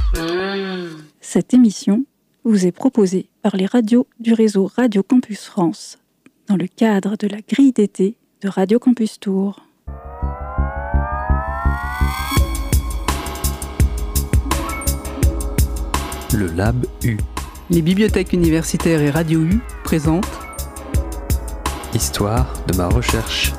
Cette émission vous est proposée par les radios du réseau Radio Campus France dans le cadre de la grille d'été de Radio Campus Tours. Le Lab U. Les bibliothèques universitaires et Radio U présentent Histoire de ma recherche.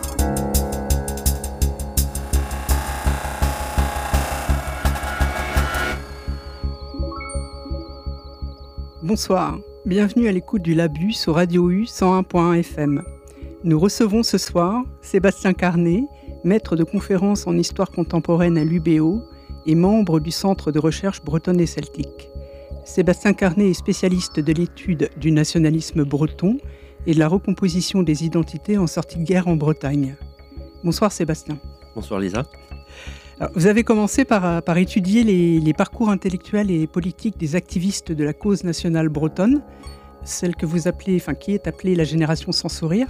Bonsoir, bienvenue à l'écoute du Lab U sur Radio U 101.1 FM. Nous recevons ce soir Sébastien Carnet, maître de conférences en histoire contemporaine à l'UBO et membre du Centre de recherche bretonne et celtique. Sébastien Carnet est spécialiste de l'étude du nationalisme breton et de la recomposition des identités en sortie de guerre en Bretagne. Bonsoir Sébastien. Bonsoir Lisa. Alors, vous avez commencé par étudier les parcours intellectuels et politiques des activistes de la cause nationale bretonne, celle que vous appelez, qui est appelée la génération sans sourire.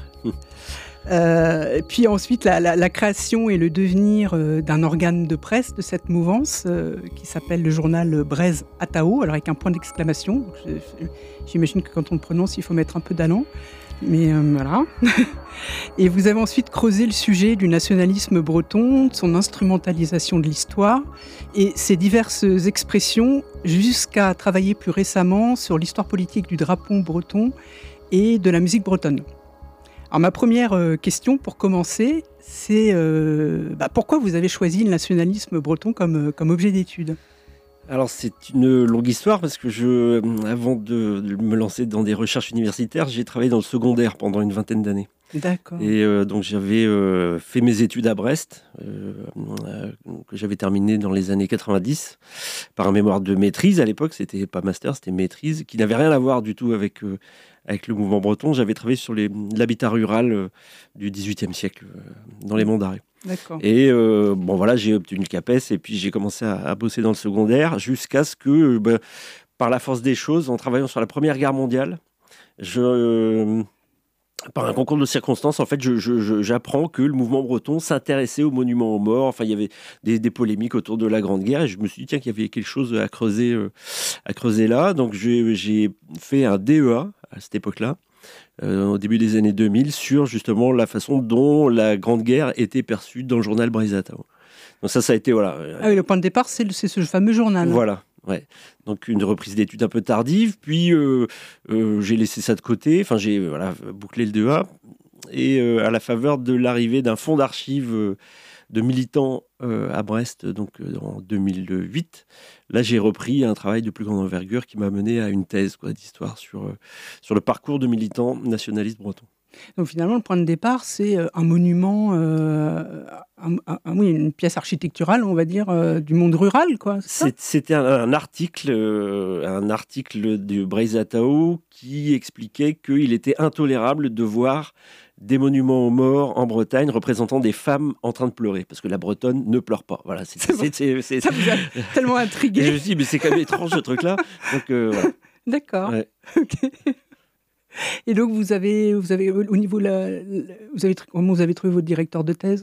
Puis ensuite la création et le devenir d'un organe de presse de cette mouvance qui s'appelle le journal Braise Atao, alors avec un point d'exclamation. J'imagine que quand on le prononce, il faut mettre un peu d'allant. Mais voilà. Et vous avez ensuite creusé le sujet du nationalisme breton, de son instrumentalisation de l'histoire et ses diverses expressions, jusqu'à travailler plus récemment sur l'histoire politique du drapeau breton et de la musique bretonne. Alors ma première question pour commencer, c'est pourquoi vous avez choisi le nationalisme breton comme objet d'étude ? Alors c'est une longue histoire parce que avant de me lancer dans des recherches universitaires, j'ai travaillé dans le secondaire pendant une vingtaine d'années. D'accord. Et donc j'avais fait mes études à Brest, que j'avais terminé dans les années 90, par un mémoire de maîtrise. À l'époque, c'était pas master, c'était maîtrise, qui n'avait rien à voir du tout avec le mouvement breton. J'avais travaillé sur l'habitat rural du XVIIIe siècle, dans les Monts d'Arrée. D'accord. Et j'ai obtenu le CAPES et puis j'ai commencé à bosser dans le secondaire jusqu'à ce que, par la force des choses, en travaillant sur la Première Guerre mondiale, par un concours de circonstances, en fait, j'apprends que le mouvement breton s'intéressait aux monuments aux morts. Enfin, il y avait des polémiques autour de la Grande Guerre et je me suis dit qu'il y avait quelque chose à creuser là. Donc, j'ai fait un DEA à cette époque-là. Au début des années 2000, sur justement la façon dont la Grande Guerre était perçue dans le journal Braise Atao. Donc ça a été, voilà. Ah oui, le point de départ, c'est ce fameux journal. Voilà, ouais. Donc une reprise d'études un peu tardive, puis j'ai laissé ça de côté, j'ai bouclé le DEA, et à la faveur de l'arrivée d'un fonds d'archives de militants à Brest, donc en 2008. Là, j'ai repris un travail de plus grande envergure qui m'a mené à une thèse d'histoire sur le parcours de militants nationalistes bretons. Donc finalement, le point de départ, c'est un monument, une pièce architecturale, on va dire, du monde rural, quoi. C'était un article de Braise Atao qui expliquait qu'il était intolérable de voir des monuments aux morts en Bretagne représentant des femmes en train de pleurer, parce que la Bretonne ne pleure pas. Voilà, ça vous a tellement intrigué. Et je me suis dit, mais c'est quand même étrange ce truc-là. Donc, voilà. D'accord. Ouais. Okay. Et donc, vous avez au niveau comment vous avez trouvé votre directeur de thèse ?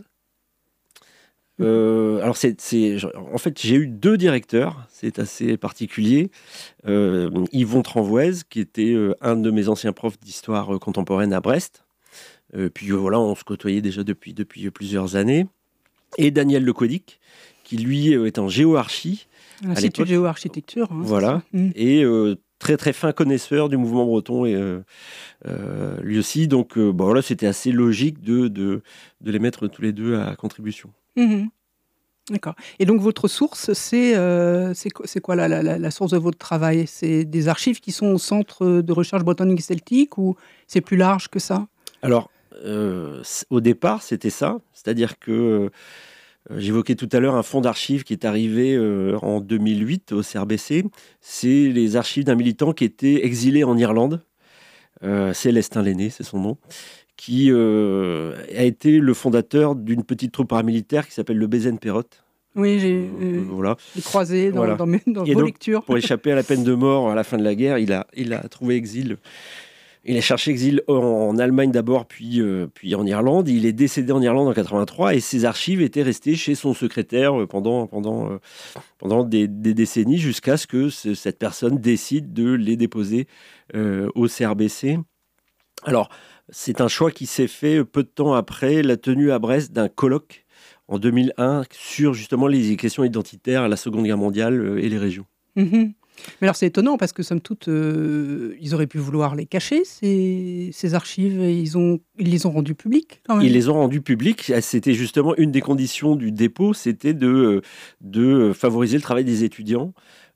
Alors, en fait, j'ai eu deux directeurs, c'est assez particulier. Yvon Tranvoise, qui était un de mes anciens profs d'histoire contemporaine à Brest. Puis on se côtoyait déjà depuis plusieurs années. Et Daniel Lecodic, qui lui est en géoarchie. Institut de géoarchitecture. Hein, voilà. Et très très fin connaisseur du mouvement breton. Et lui aussi. Donc c'était assez logique de les mettre tous les deux à contribution. Mmh. D'accord. Et donc votre source, c'est quoi la source de votre travail ? C'est des archives qui sont au Centre de recherche bretonne et celtique ou c'est plus large que ça ? Alors, au départ, c'était ça. C'est-à-dire que j'évoquais tout à l'heure un fonds d'archives qui est arrivé en 2008 au CRBC. C'est les archives d'un militant qui était exilé en Irlande. Célestin Lenné, c'est son nom. Qui a été le fondateur d'une petite troupe paramilitaire qui s'appelle le Bézen-Perrotte. Oui, j'ai croisé dans vos lectures. Pour échapper à la peine de mort à la fin de la guerre, il a trouvé exil. Il a cherché exil en Allemagne d'abord, puis en Irlande. Il est décédé en Irlande en 83 et ses archives étaient restées chez son secrétaire pendant des décennies jusqu'à ce que cette personne décide de les déposer au CRBC. Alors, c'est un choix qui s'est fait peu de temps après la tenue à Brest d'un colloque en 2001 sur justement les questions identitaires à la Seconde Guerre mondiale et les régions. Mhm. Mais alors c'est étonnant parce que somme toute, ils auraient pu vouloir les cacher, ces archives, et ils les ont rendues publiques quand même. Ils les ont rendues publiques. C'était justement une des conditions du dépôt, c'était de favoriser le travail des étudiants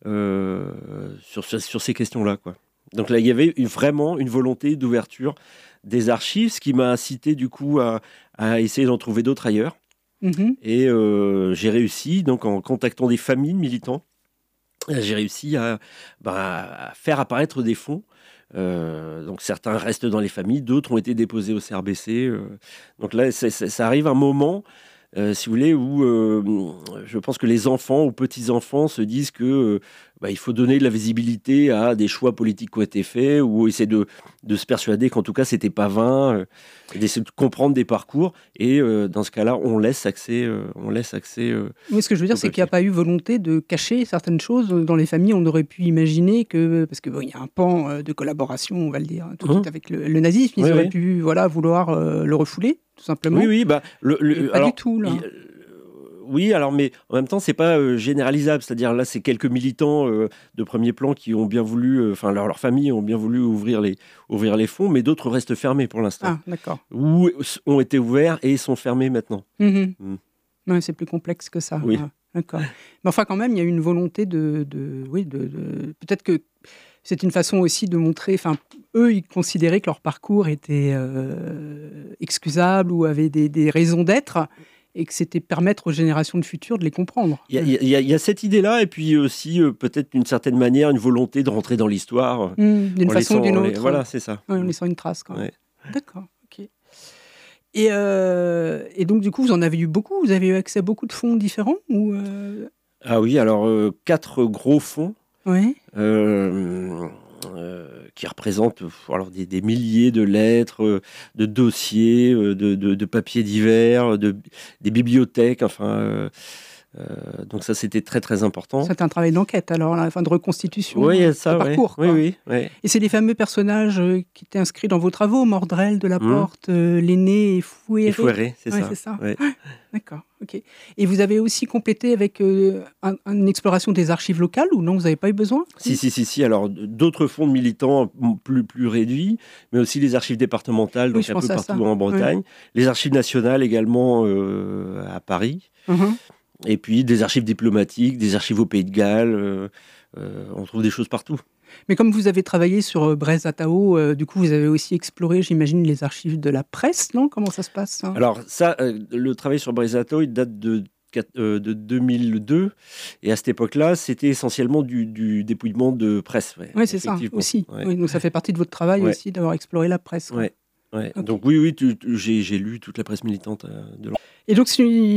sur ces questions-là, quoi. Donc là, il y avait vraiment une volonté d'ouverture des archives, ce qui m'a incité du coup à essayer d'en trouver d'autres ailleurs. Mhm. Et j'ai réussi, donc en contactant des familles de militants, j'ai réussi à faire apparaître des fonds. Donc certains restent dans les familles, d'autres ont été déposés au CRBC. Donc là, ça arrive un moment, si vous voulez, où je pense que les enfants ou petits-enfants se disent que il faut donner de la visibilité à des choix politiques qui ont été faits, ou essayer de se persuader qu'en tout cas, c'était pas vain, d'essayer de comprendre des parcours. Et dans ce cas-là, on laisse accès. Oui, ce que je veux dire, c'est qu'il n'y a pas eu volonté de cacher certaines choses dans les familles. On aurait pu imaginer que, parce qu'il y a un pan de collaboration, on va le dire, tout de suite avec le nazisme, ils auraient pu vouloir le refouler, tout simplement. Oui, pas du tout, là. Oui, alors, mais en même temps, c'est pas généralisable. C'est-à-dire, là, c'est quelques militants de premier plan qui ont bien voulu, leur famille ont bien voulu ouvrir les fonds, mais d'autres restent fermés pour l'instant. Ah, d'accord. Ou ont été ouverts et sont fermés maintenant. Mm-hmm. Ouais, c'est plus complexe que ça. Oui. Ah, d'accord. Mais enfin, quand même, il y a eu une volonté peut-être que c'est une façon aussi de montrer. Enfin, eux, ils considéraient que leur parcours était excusable ou avait des raisons d'être, et que c'était permettre aux générations de futures de les comprendre. Il y a cette idée-là, et puis aussi peut-être d'une certaine manière une volonté de rentrer dans l'histoire. D'une façon ou d'une autre. Voilà, c'est ça. Ouais, en laissant une trace quand même. Ouais. D'accord, ok. Et donc du coup, vous en avez eu beaucoup. Vous avez eu accès à beaucoup de fonds différents ou Ah oui, alors 4 gros fonds. Ouais. Qui représentent des milliers de lettres, de dossiers, de papiers divers, des bibliothèques, donc ça c'était très très important. C'était un travail d'enquête alors, la fin de reconstitution, parcours. Oui. Et c'est les fameux personnages qui étaient inscrits dans vos travaux, Mordrel, Delaporte, Lenné et Fouéré. C'est ça. Ouais. D'accord, ok. Et vous avez aussi complété avec une exploration des archives locales, ou non, vous n'avez pas eu besoin? Si. Alors, d'autres fonds de militants plus réduits, mais aussi les archives départementales, donc un peu partout en Bretagne. Les archives nationales également à Paris. Et puis des archives diplomatiques, des archives au Pays de Galles. On trouve des choses partout. Mais comme vous avez travaillé sur Breizh-Ataho, du coup, vous avez aussi exploré, j'imagine, les archives de la presse, non? Comment ça se passe, hein? Alors ça, le travail sur Breizh-Ataho, il date de 2002. Et à cette époque-là, c'était essentiellement du dépouillement de presse. Oui, c'est ça, aussi. Ouais. Oui, donc ça fait partie de votre travail aussi, d'avoir exploré la presse. Ouais. Okay. Donc oui, j'ai lu toute la presse militante de. Et donc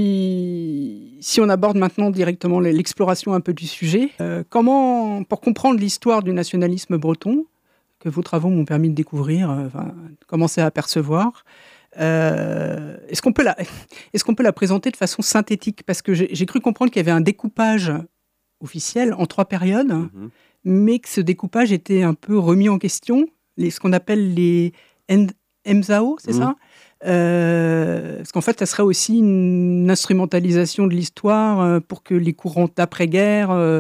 si on aborde maintenant directement l'exploration un peu du sujet, pour comprendre l'histoire du nationalisme breton, que vos travaux m'ont permis de découvrir, commencer à apercevoir, est-ce qu'on peut la présenter de façon synthétique? Parce que j'ai cru comprendre qu'il y avait un découpage officiel en 3 périodes, mais que ce découpage était un peu remis en question, ce qu'on appelle les MZAO, c'est ça? Parce qu'en fait, ça serait aussi une instrumentalisation de l'histoire pour que les courants d'après-guerre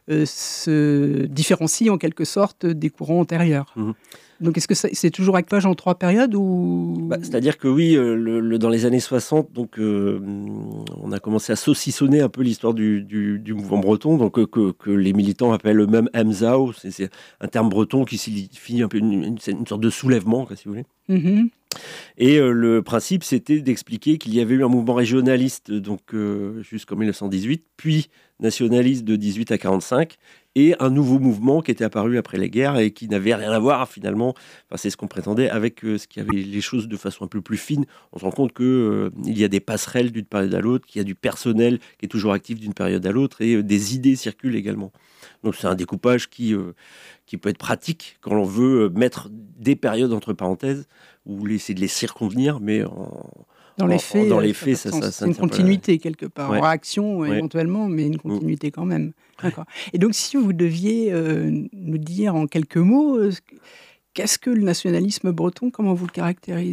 se différencient en quelque sorte des courants antérieurs. Donc, est-ce que c'est toujours découpage en 3 périodes ou... C'est-à-dire que oui, dans les années 60, donc, on a commencé à saucissonner un peu l'histoire du mouvement breton, donc, que les militants appellent eux-mêmes MZAO. C'est un terme breton qui signifie un peu une sorte de soulèvement, si vous voulez. Et le principe, c'était d'expliquer qu'il y avait eu un mouvement régionaliste donc, jusqu'en 1918, puis nationaliste de 18 à 45, et un nouveau mouvement qui était apparu après les guerres et qui n'avait rien à voir finalement, enfin, c'est ce qu'on prétendait, avec ce qui avait les choses de façon un peu plus fine. On se rend compte qu'il y a des passerelles d'une période à l'autre, qu'il y a du personnel qui est toujours actif d'une période à l'autre et des idées circulent également. Donc c'est un découpage qui peut être pratique quand l'on veut mettre des périodes entre parenthèses ou essayer de les circonvenir, mais dans les faits, ça c'est une continuité quelque part, Ouais. en réaction Ouais. éventuellement, mais une continuité quand même. D'accord. Et donc, si vous deviez nous dire en quelques mots, qu'est-ce que le nationalisme breton, comment vous le caractériseriez ?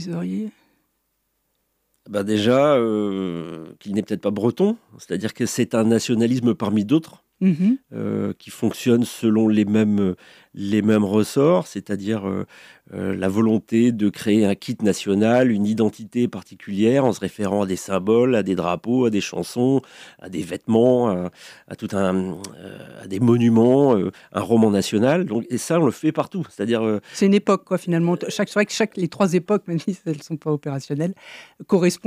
Bah déjà, qu'il n'est peut-être pas breton, c'est-à-dire que c'est un nationalisme parmi d'autres. Qui fonctionne selon les mêmes ressorts, c'est-à-dire la volonté de créer un kit national, une identité particulière en se référant à des symboles, à des drapeaux, à des chansons, à des vêtements, à des monuments, un roman national. Donc, et ça, on le fait partout. C'est-à-dire, c'est une époque, quoi, finalement. C'est vrai que les 3 époques, même si elles ne sont pas opérationnelles, correspondent